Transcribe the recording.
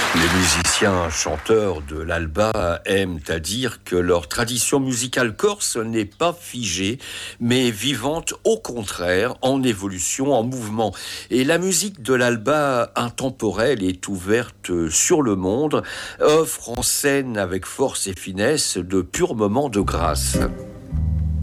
Les musiciens chanteurs de l'Alba aiment à dire que leur tradition musicale corse n'est pas figée, mais vivante au contraire, en évolution, en mouvement. Et la musique de l'Alba intemporelle est ouverte sur le monde, offre en scène avec force et finesse de purs moments de grâce.